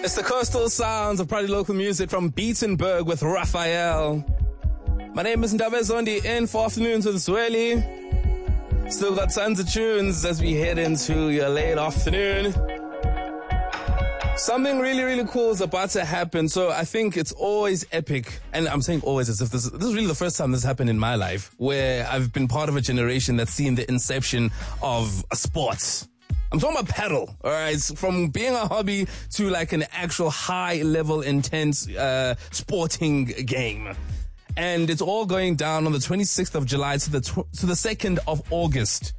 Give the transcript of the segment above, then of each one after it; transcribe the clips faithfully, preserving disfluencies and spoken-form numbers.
It's the coastal sounds of Proudly Local music from Beatenberg with Raphael. My name is Ndaba Zondi, in for afternoons with Zweli. Still got tons of tunes as we head into your late afternoon. Something really, really cool is about to happen. So I think it's always epic. And I'm saying always as if this, this is really the first time this happened in my life, where I've been part of a generation that's seen the inception of a sport. I'm talking about paddle, all right? From being a hobby to like an actual high-level, intense uh, sporting game. And it's all going down on the twenty-sixth of July to the tw- to the second of August.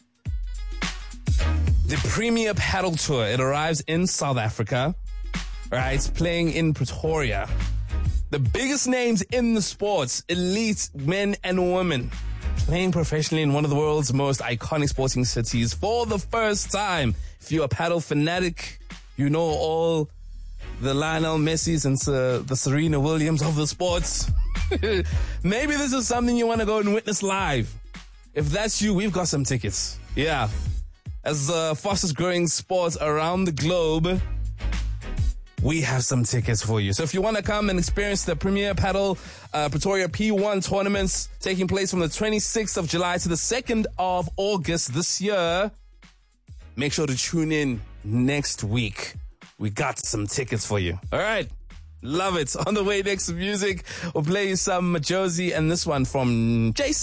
The Premier Paddle Tour, it arrives in South Africa, right? It's playing in Pretoria. The biggest names in the sports, elite men and women, playing professionally in one of the world's most iconic sporting cities for the first time. If you're a paddle fanatic, you know all the Lionel Messis and uh, the Serena Williams of the sports. Maybe this is something you want to go and witness live. If that's you, we've got some tickets. Yeah. As the fastest growing sport around the globe, we have some tickets for you. So if you want to come and experience the Premier Paddle uh, Pretoria P one tournaments taking place from the twenty-sixth of July to the second of August this year, make sure to tune in next week. We got some tickets for you. All right. Love it. On the way next to music, we'll play you some Josie and this one from Jason.